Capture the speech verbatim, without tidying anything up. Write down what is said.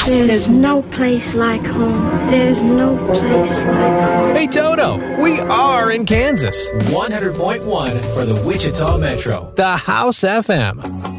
There's no place like home. There's no place like home. Hey, Toto, we are in Kansas. one hundred point one for the Wichita Metro. The House F M.